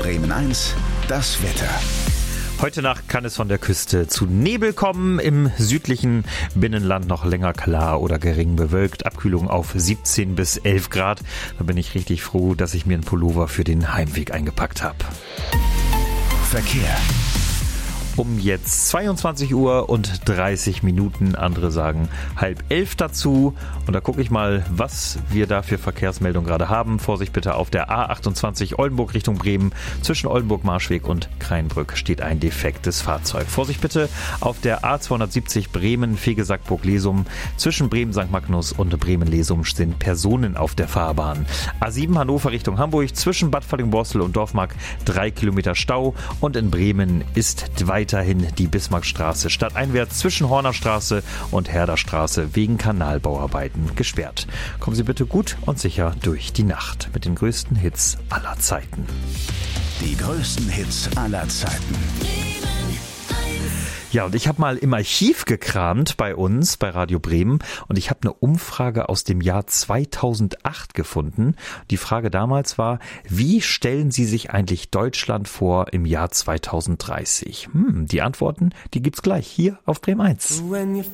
Bremen 1, das Wetter. Heute Nacht kann es von der Küste zu Nebel kommen, im südlichen Binnenland noch länger klar oder gering bewölkt, Abkühlung auf 17 bis 11 Grad. Da bin ich richtig froh, dass ich mir einen Pullover für den Heimweg eingepackt habe. Verkehr. Um jetzt 22 Uhr und 30 Minuten, andere sagen 10:30 dazu. Und da gucke ich mal, was wir da für Verkehrsmeldungen gerade haben. Vorsicht bitte auf der A28 Oldenburg Richtung Bremen. Zwischen Oldenburg-Marschweg und Kreinbrück steht ein defektes Fahrzeug. Vorsicht bitte auf der A270 Bremen-Fegesack-Burg-Lesum. Zwischen Bremen-St. Magnus und Bremen-Lesum sind Personen auf der Fahrbahn. A7 Hannover Richtung Hamburg. Zwischen Bad Falling-Borstel und Dorfmark 3 Kilometer Stau. Und in Bremen ist weiterhin die Bismarckstraße stadteinwärts zwischen Hornerstraße und Herderstraße wegen Kanalbauarbeiten gesperrt. Kommen Sie bitte gut und sicher durch die Nacht mit den größten Hits aller Zeiten. Die größten Hits aller Zeiten. Ja, und ich habe mal im Archiv gekramt bei uns, bei Radio Bremen, und ich habe eine Umfrage aus dem Jahr 2008 gefunden. Die Frage damals war, wie stellen Sie sich eigentlich Deutschland vor im Jahr 2030? Die Antworten, die gibt's gleich hier auf Bremen 1.